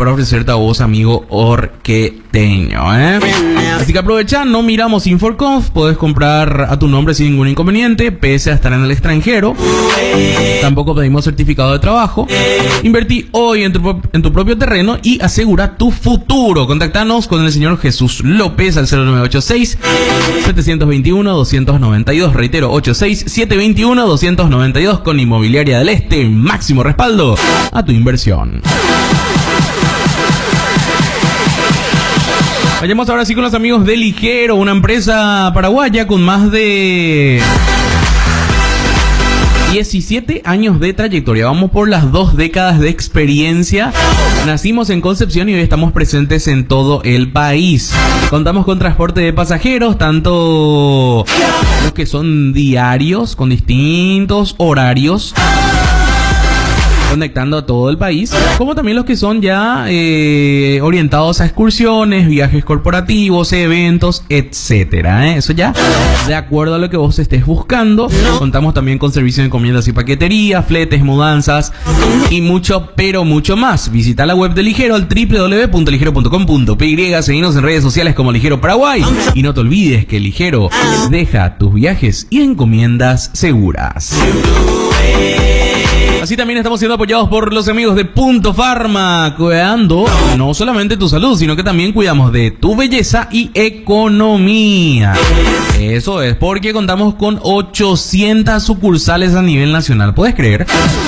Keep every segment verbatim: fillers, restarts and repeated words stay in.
para ofrecerte a vos, amigo orqueteño, ¿eh? Así que aprovecha, no miramos Inforconf, podés comprar a tu nombre sin ningún inconveniente, pese a estar en el extranjero. Tampoco pedimos certificado de trabajo. Invertí hoy en tu, en tu propio terreno y asegura tu futuro. Contactanos con el señor Jesús López al cero nueve ocho seis, siete dos uno, dos nueve dos. Reitero, ocho seis, siete dos uno, dos nueve dos con Inmobiliaria del Este. Máximo respaldo a tu inversión. Vayamos ahora sí con los amigos de Ligero, una empresa paraguaya con más de diecisiete años de trayectoria. Vamos por las dos décadas de experiencia. Nacimos en Concepción y hoy estamos presentes en todo el país. Contamos con transporte de pasajeros, tanto los que son diarios, con distintos horarios, conectando a todo el país, como también los que son ya eh, orientados a excursiones, viajes corporativos, eventos, etcétera, ¿eh? Eso ya de acuerdo a lo que vos estés buscando. Contamos también con servicio de encomiendas y paquetería, fletes, mudanzas y mucho, pero mucho más. Visita la web de Ligero al doble u doble u doble u punto ligero punto com punto pe ye. Seguinos en redes sociales como Ligero Paraguay y no te olvides que Ligero deja tus viajes y encomiendas seguras. Así también estamos siendo apoyados por los amigos de Punto Pharma, cuidando no solamente tu salud, sino que también cuidamos de tu belleza y economía. Eso es, porque contamos con ochocientas sucursales a nivel nacional. ¿Puedes creer?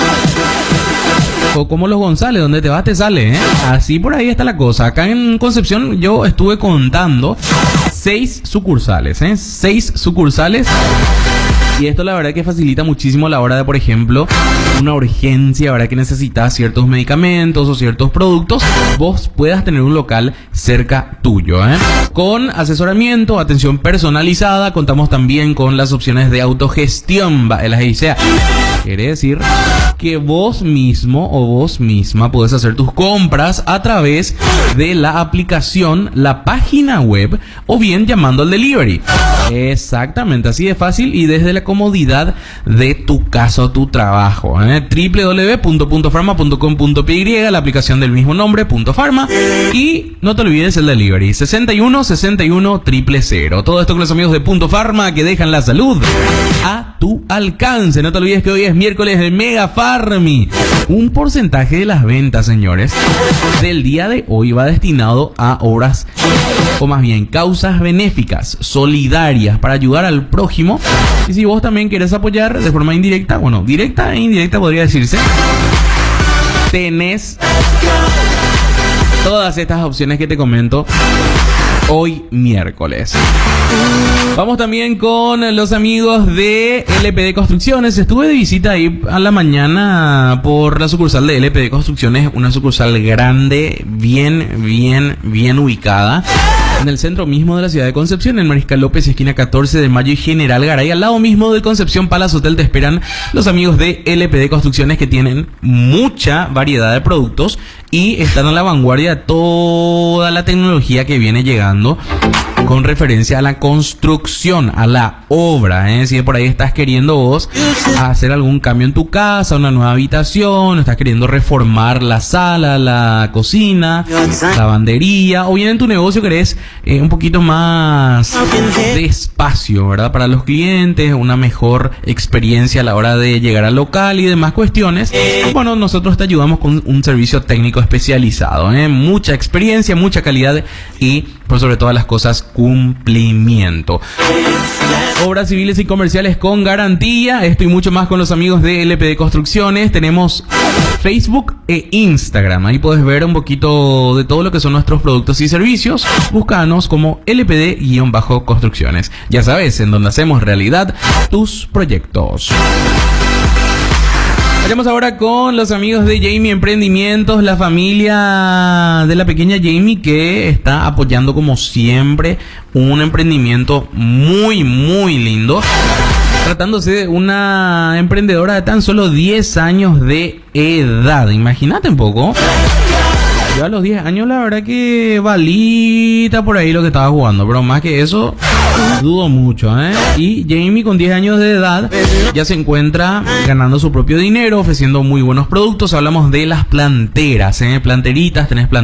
O como los González, donde te vas te sale, ¿eh? Así por ahí está la cosa. Acá en Concepción yo estuve contando seis sucursales, ¿eh? Seis sucursales. Y esto la verdad que facilita muchísimo la hora de, por ejemplo, una urgencia, ¿verdad? Que necesitas ciertos medicamentos o ciertos productos, vos puedas tener un local cerca tuyo, ¿eh? Con asesoramiento, atención personalizada, contamos también con las opciones de autogestión, o sea, quiere decir que vos mismo o vos misma podés hacer tus compras a través de la aplicación, la página web o bien llamando al delivery. Exactamente, así de fácil y desde la comodidad de tu casa o tu trabajo, ¿eh? doble u doble u doble u punto punto pharma punto com punto pe ye, la aplicación del mismo nombre, Punto Pharma, y no te olvides el delivery sesenta y uno, sesenta y uno, cero cero cero. Todo esto con los amigos de Punto Pharma que dejan la salud a tu alcance. No te olvides que hoy es miércoles de Mega Farmi. Un porcentaje de las ventas, señores, del día de hoy va destinado a obras, o más bien causas benéficas, solidarias, para ayudar al prójimo. Y si vos también querés apoyar de forma indirecta, bueno, directa e indirecta podría decirse, tenés todas estas opciones que te comento hoy miércoles. Vamos también con los amigos de L P D Construcciones. Estuve de visita ahí a la mañana por la sucursal de L P D Construcciones, una sucursal grande, bien, bien, bien ubicada en el centro mismo de la ciudad de Concepción, en Mariscal López, esquina catorce de mayo y General Garay. Al lado mismo del Concepción Palace Hotel te esperan los amigos de L P D Construcciones, que tienen mucha variedad de productos y están a la vanguardia de toda la tecnología que viene llegando con referencia a la construcción, a la obra, ¿eh? Si por ahí estás queriendo vos hacer algún cambio en tu casa, una nueva habitación, estás queriendo reformar la sala, la cocina, la lavandería, o bien en tu negocio querés eh, un poquito más de espacio, ¿verdad? Para los clientes, una mejor experiencia a la hora de llegar al local y demás cuestiones. Bueno, nosotros te ayudamos con un servicio técnico especializado, ¿eh? Mucha experiencia, mucha calidad y, por sobre todas las cosas, cumplimiento. Obras civiles y comerciales con garantía. Esto y mucho más con los amigos de L P D Construcciones. Tenemos Facebook e Instagram. Ahí puedes ver un poquito de todo lo que son nuestros productos y servicios. Búscanos como L P D-Construcciones. Ya sabes, en donde hacemos realidad tus proyectos. Vayamos ahora con los amigos de Jamie Emprendimientos, la familia de la pequeña Jamie, que está apoyando como siempre un emprendimiento muy muy lindo, tratándose de una emprendedora de tan solo diez años de edad. Imagínate un poco. Yo a los diez años la verdad que balita por ahí lo que estaba jugando, pero más que eso dudo mucho, ¿eh? Y Jamie con diez años de edad ya se encuentra ganando su propio dinero, ofreciendo muy buenos productos. Hablamos de las planteras, ¿eh? Planteritas, tenés planteras